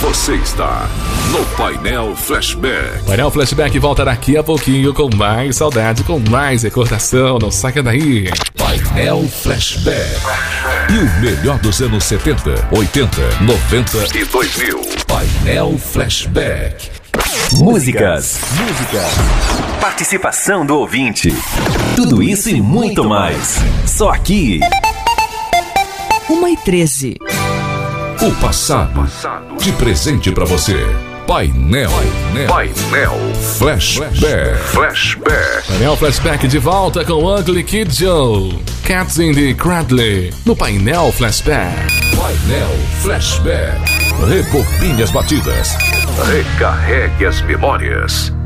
Você está no Painel Flashback. Painel Flashback volta daqui a pouquinho com mais saudade, com mais recordação. Não saia daí. Painel Flashback. E o melhor dos anos 70, 80, 90 e 2000. Painel Flashback. Músicas. Participação do ouvinte. Tudo isso e muito mais. Só aqui. 1h13. O passado de presente pra você. Painel Flashback. Painel Flashback de volta com Ugly Kid Joe. Cats in the Cradle. No Painel Flashback. Painel Flashback. Rebobine as batidas. Recarregue as memórias.